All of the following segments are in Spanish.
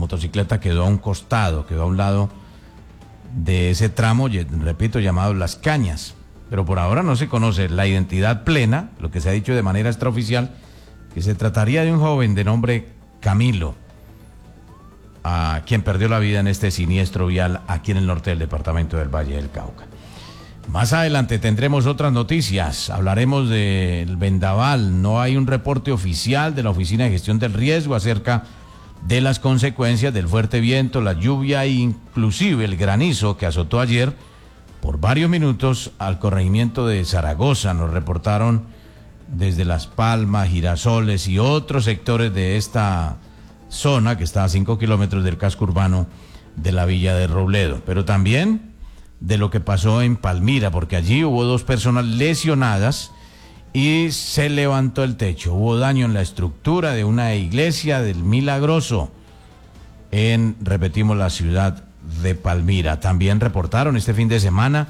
motocicleta quedó a un costado, quedó a un lado de ese tramo, repito, llamado Las Cañas. Pero por ahora no se conoce la identidad plena, lo que se ha dicho de manera extraoficial, que se trataría de un joven de nombre Camilo, a quien perdió la vida en este siniestro vial aquí en el norte del departamento del Valle del Cauca. Más adelante tendremos otras noticias, hablaremos del vendaval. No hay un reporte oficial de la Oficina de Gestión del Riesgo acerca de las consecuencias del fuerte viento, la lluvia e inclusive el granizo que azotó ayer por varios minutos al corregimiento de Zaragoza. Nos reportaron desde Las Palmas, Girasoles y otros sectores de esta zona que está a 5 kilómetros del casco urbano de la Villa de Robledo, pero también de lo que pasó en Palmira, porque allí hubo 2 personas lesionadas y se levantó el techo. Hubo daño en la estructura de una iglesia del Milagroso en, repetimos, la ciudad de Palmira. También reportaron este fin de semana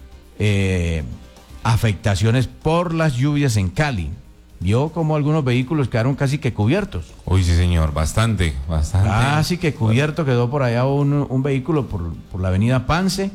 afectaciones por las lluvias en Cali. Vio como algunos vehículos quedaron casi que cubiertos. Uy, sí, señor, bastante. Casi que cubierto quedó por allá un vehículo por la avenida Pance.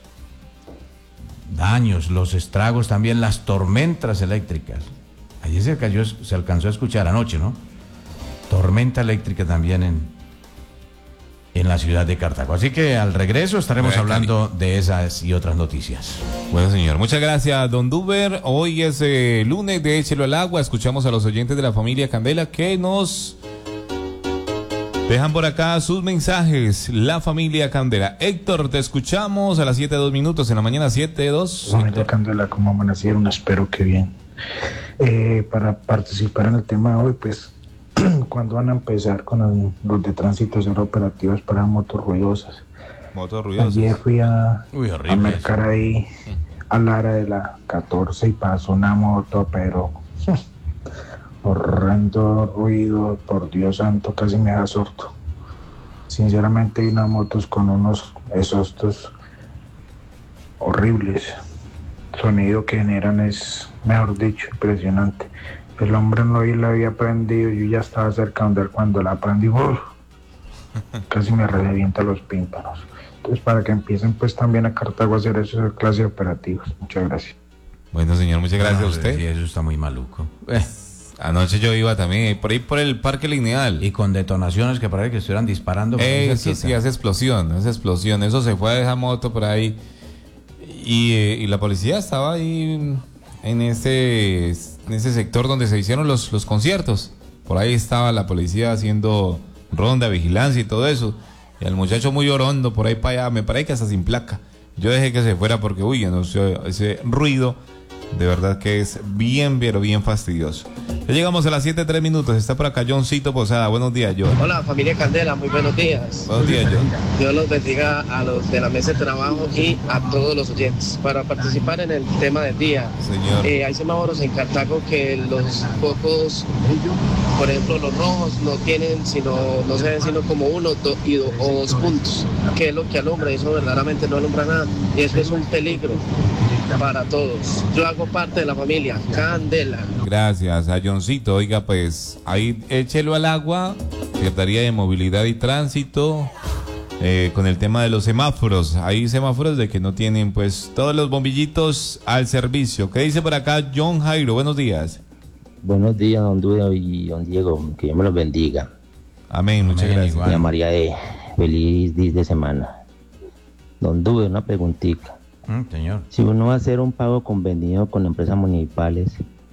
Daños, los estragos también, las tormentas eléctricas. Allí se alcanzó a escuchar anoche, ¿no? Tormenta eléctrica también en la ciudad de Cartago. Así que al regreso estaremos hablando de esas y otras noticias. Bueno, señor, muchas gracias, don Duber. Hoy es lunes de Échelo al Agua. Escuchamos a los oyentes de la familia Candela que nos dejan por acá sus mensajes. La familia Candela. Héctor, te escuchamos a las 7:02 en la mañana, 7:02. Familia Candela, ¿cómo amanecieron? Espero que bien. Para participar en el tema de hoy, pues, ¿cuándo van a empezar con los de tránsito cero operativos para motos ruidosas? Ayer fui a mercar ahí a Lara de la 14 y pasó una moto, pero horrendo ruido, por Dios santo, casi me da sordo. Sinceramente hay unas motos con unos exhaustos horribles. El sonido que generan es, mejor dicho, impresionante. El hombre no la había prendido, yo ya estaba cerca de él cuando la prendí, casi me revienta los tímpanos. Entonces, para que empiecen pues también a Cartago a hacer esa clase de operativos. Muchas gracias. Bueno, señor, muchas gracias a usted. Sí, eso está muy maluco. Anoche yo iba también por ahí por el Parque Lineal. Y con detonaciones que parece que estuvieran disparando. Eso sí, hace explosión. Eso se fue a esa moto por ahí. Y la policía estaba ahí en ese sector donde se hicieron los conciertos. Por ahí estaba la policía haciendo ronda, vigilancia y todo eso. Y el muchacho muy orondo por ahí para allá, me parece que hasta sin placa. Yo dejé que se fuera porque, no sé, ese ruido de verdad que es bien, pero bien fastidioso. Ya llegamos a las 7:03. Está por acá Johncito Posada. Buenos días, John. Hola, familia Candela, muy buenos días. Buenos días, John. Dios los bendiga a los de la mesa de trabajo y a todos los oyentes. Para participar en el tema del día, señor. Hay semáforos en Cartago que los focos, por ejemplo, los rojos no se ven sino como uno o 2 puntos, que es lo que alumbra, y eso verdaderamente no alumbra nada, y eso es un peligro para todos. Yo hago parte de la familia Candela. Gracias a Johncito. Oiga, pues ahí échelo al agua, Secretaría de Movilidad y Tránsito, con el tema de los semáforos. Hay semáforos de que no tienen pues todos los bombillitos al servicio. ¿Qué dice por acá John Jairo? Buenos días. Buenos días, don Duda y don Diego, que Dios me los bendiga. Amén, muchas gracias. Doña María feliz día de semana. Don Duda, una preguntita. Señor. Si uno va a hacer un pago convenido con empresas municipales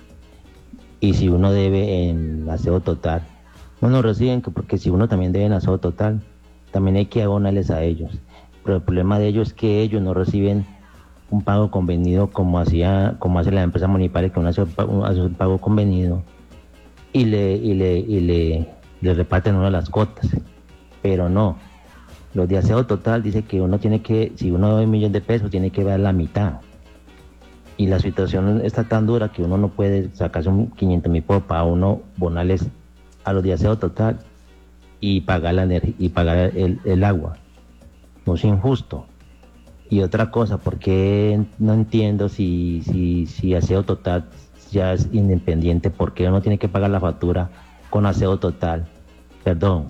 y si uno debe en aseo total, no nos reciben, porque si uno también debe en aseo total, también hay que abonarles a ellos. Pero el problema de ellos es que ellos no reciben un pago convenido como hacen las empresas municipales, que uno hace un pago convenido y le reparten uno las cuotas, pero no. Los de aseo total dice que uno tiene que, si uno da 1 millón de pesos, tiene que dar la mitad. Y la situación está tan dura que uno no puede sacarse un 500.000 pesos para uno bonarles a los de aseo total y pagar la energía y pagar el agua. No es injusto. Y otra cosa, porque no entiendo si aseo total ya es independiente, porque uno tiene que pagar la factura con aseo total. Perdón,